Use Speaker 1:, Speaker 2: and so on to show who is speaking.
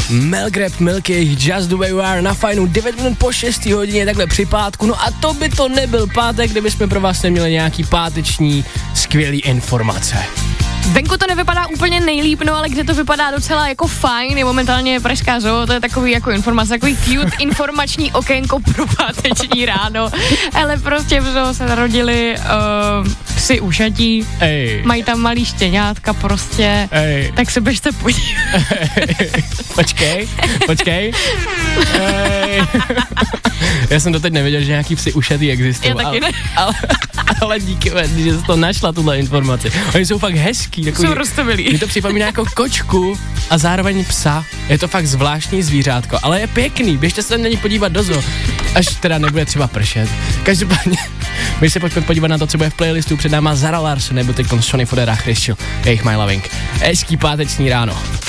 Speaker 1: Mel Grab, Milky, Just the way you are na Fajnu, 9 minut po 6 hodině, takhle při pátku. No a to by to nebyl pátek, kdyby jsme pro vás neměli nějaký páteční skvělý informace.
Speaker 2: Venku to nevypadá úplně nejlíp, no ale kde to vypadá docela jako fajn, je momentálně Pražská zoo, to je takový jako informace, takový cute informační okénko pro páteční ráno. Ale prostě v zoo se narodili psi ušatí, mají tam malý štěňátka prostě, tak se běžte podívat.
Speaker 1: Počkej. Já jsem doteď nevěděl, že nějaký psi ušatý existují.
Speaker 2: Já taky ne.
Speaker 1: Ale díky, že jsi to našla, tuhle informaci. Oni jsou fakt hezký. Takový,
Speaker 2: jsou roztomilý.
Speaker 1: Mi to připomíná jako kočku a zároveň psa. Je to fakt zvláštní zvířátko, ale je pěkný. Běžte se na něj podívat do zoo, až teda nebude třeba pršet. Každopádně, my se pojďme podívat na to, co bude v playlistu před náma Zara Larsson nebo teď Sonny Fodera Christian, jejich My Loving. Hezký páteční ráno.